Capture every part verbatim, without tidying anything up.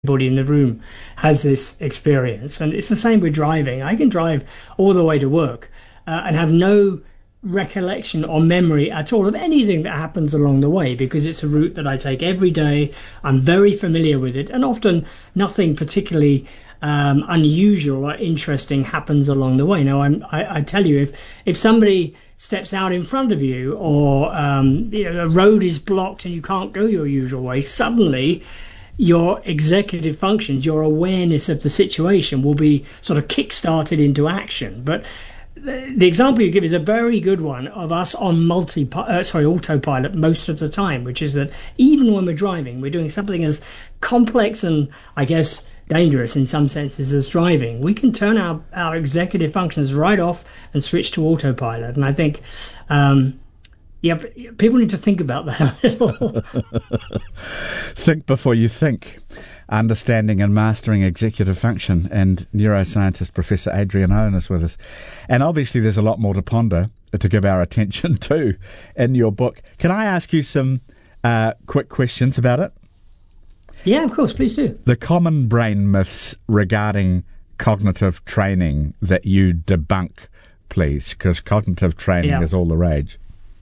everybody in the room has this experience, and it's the same with driving. I can drive all the way to work uh, and have no recollection or memory at all of anything that happens along the way, because it's a route that I take every day. I'm very familiar with it, and often nothing particularly um, unusual or interesting happens along the way. Now, I'm, I, I tell you, if if somebody steps out in front of you, or um, you know, the road is blocked and you can't go your usual way, suddenly your executive functions, your awareness of the situation will be sort of kick-started into action. But the, the example you give is a very good one of us on multi, uh, sorry, autopilot most of the time, which is that even when we're driving, we're doing something as complex and, I guess, dangerous in some senses as driving. We can turn our, our executive functions right off and switch to autopilot. And I think... Um, Yeah, people need to think about that a little. Think before you think. Understanding and mastering executive function. And neuroscientist Professor Adrian Owen is with us. And obviously there's a lot more to ponder, to give our attention to in your book. Can I ask you some uh, quick questions about it? Yeah, of course, please do. The common brain myths regarding cognitive training that you debunk, please, because cognitive training yeah. is all the rage.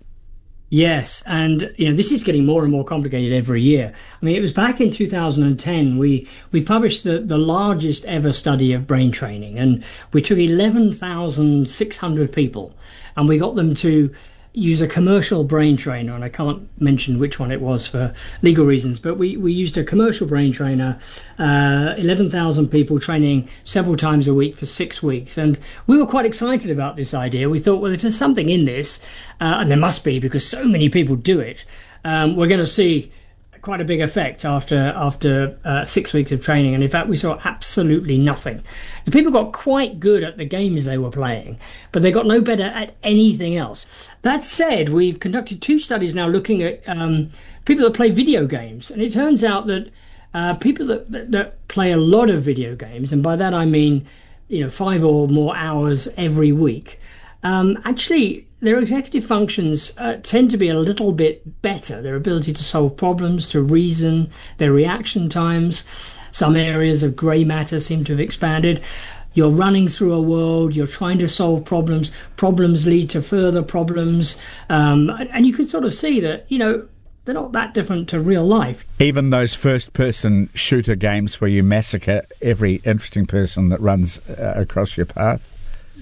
Yes, and you know, this is getting more and more complicated every year. I mean, it was back in two thousand ten we we published the, the largest ever study of brain training, and we took eleven thousand six hundred people and we got them to use a commercial brain trainer, and I can't mention which one it was for legal reasons, but we, we used a commercial brain trainer, uh, eleven thousand people training several times a week for six weeks. And we were quite excited about this idea. We thought, well, if there's something in this, uh, and there must be because so many people do it, um, we're going to see quite a big effect after after uh, six weeks of training. And in fact, we saw absolutely nothing. The people got quite good at the games they were playing, but they got no better at anything else. That said, we've conducted two studies now looking at um, people that play video games, and it turns out that uh, people that, that, that play a lot of video games, and by that I mean, you know, five or more hours every week, um, actually their executive functions uh, tend to be a little bit better. Their ability to solve problems, to reason, their reaction times. Some areas of grey matter seem to have expanded. You're running through a world, you're trying to solve problems. Problems lead to further problems. Um, and you can sort of see that, you know, they're not that different to real life. Even those first-person shooter games where you massacre every interesting person that runs uh, across your path.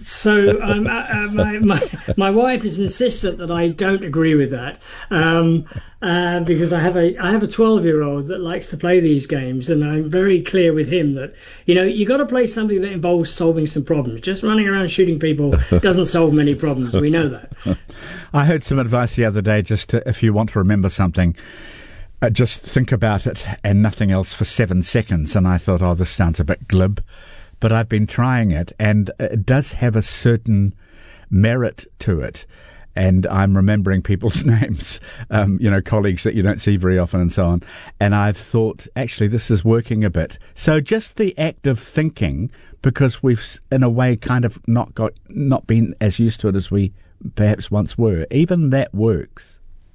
So um, uh, uh, my, my my wife is insistent that I don't agree with that, um, uh, because I have a I have a twelve-year-old that likes to play these games, and I'm very clear with him that, you know, you got to play something that involves solving some problems. Just running around shooting people doesn't solve many problems. We know that. I heard some advice the other day. Just to, if you want to remember something, uh, just think about it and nothing else for seven seconds. And I thought, oh, this sounds a bit glib. But I've been trying it, and it does have a certain merit to it. And I'm remembering people's names, um, you know, colleagues that you don't see very often and so on. And I've thought, actually, this is working a bit. So just the act of thinking, because we've, in a way, kind of not got, not been as used to it as we perhaps once were, even that works.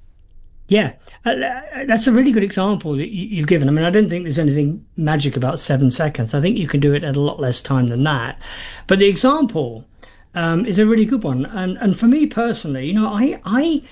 Yeah, uh, that's a really good example that you've given. I mean, I don't think there's anything magic about seven seconds. I think you can do it at a lot less time than that. But the example um, is a really good one. And and for me personally, you know, I I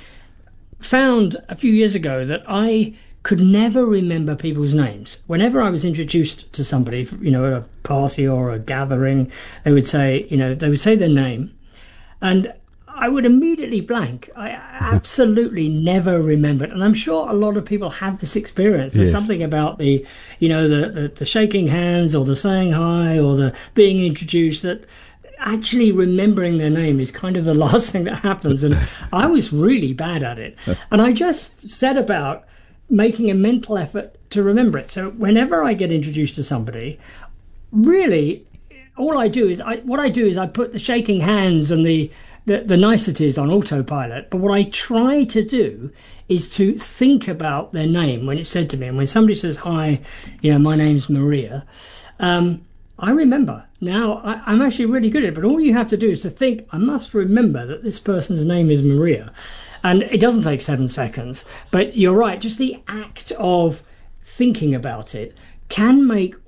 found a few years ago that I could never remember people's names. Whenever I was introduced to somebody, you know, at a party or a gathering, they would say, you know, they would say their name, and I would immediately blank. I absolutely never remembered. And I'm sure a lot of people have this experience. There's yes. something about the, you know, the, the, the shaking hands or the saying hi or the being introduced that actually remembering their name is kind of the last thing that happens. And I was really bad at it. And I just set about making a mental effort to remember it. So whenever I get introduced to somebody, really, all I do is, I what I do is I put the shaking hands and the The, the niceties on autopilot, but what I try to do is to think about their name when it's said to me. And when somebody says, hi, you know, my name's Maria, um, I remember. Now, I, I'm actually really good at it, but all you have to do is to think, I must remember that this person's name is Maria. And it doesn't take seven seconds, but you're right, just the act of thinking about it can make